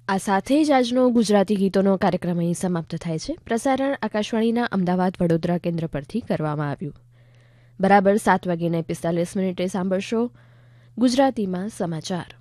આ સાથે જ આજનો ગુજરાતી ગીતોનો કાર્યક્રમ અહીં સમાપ્ત થાય છે. પ્રસારણ આકાશવાણીના અમદાવાદ વડોદરા કેન્દ્ર પરથી કરવામાં આવ્યું. બરાબર 7:45 સાંભળશો ગુજરાતીમાં સમાચાર.